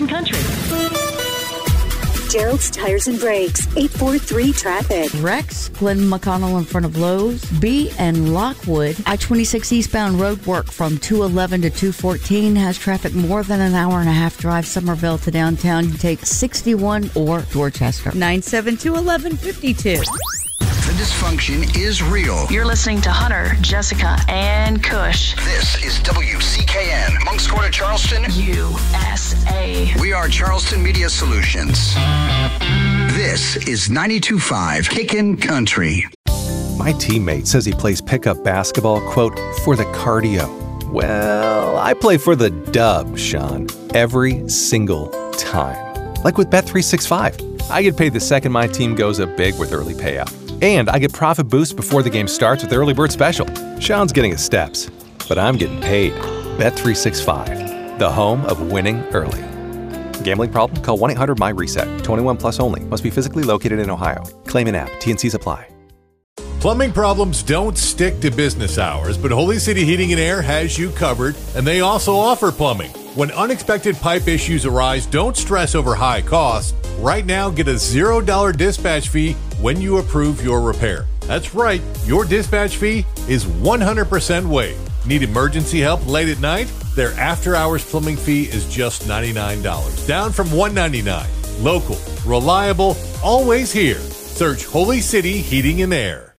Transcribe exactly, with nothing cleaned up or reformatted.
Country. Gerald's Tires and Brakes, eight four three traffic. Rex, Glenn McConnell in front of Lowe's, B and Lockwood. I twenty-six eastbound road work from two eleven to two fourteen has traffic more than an hour and a half drive Somerville to downtown. You take sixty-one or Dorchester. nine seven two, one one five two. The dysfunction is real. You're listening to Hunter, Jessica, and Kush. This is W C K N, Monk's Corner, Charleston, U S A. We are Charleston Media Solutions. This is ninety-two point five Kickin' Country. My teammate says he plays pickup basketball, quote, for the cardio. Well, I play for the dub, Sean, every single time. Like with Bet three sixty-five. I get paid the second my team goes up big with early payout. And I get profit boost before the game starts with Early Bird Special. Sean's getting his steps, but I'm getting paid. Bet three sixty-five, the home of winning early. Gambling problem? Call one eight hundred M Y reset. twenty-one plus only. Must be physically located in Ohio. Claim in app. T and Cs apply. Plumbing problems don't stick to business hours, but Holy City Heating and Air has you covered, and they also offer plumbing. When unexpected pipe issues arise, don't stress over high costs. Right now, get a zero dollar dispatch fee when you approve your repair. That's right, your dispatch fee is one hundred percent waived. Need emergency help late at night? Their after-hours plumbing fee is just ninety-nine dollars, down from one hundred ninety-nine dollars. Local, reliable, always here. Search Holy City Heating and Air.